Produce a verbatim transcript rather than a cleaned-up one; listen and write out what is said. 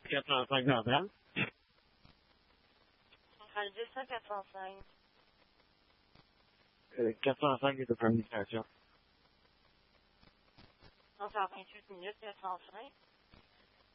quatre cent cinq centrale. Centrale deux cents, quatre cent cinq. Euh, quatre cent cinq est de communication. cent vingt-huit minutes, quatre cent cinq.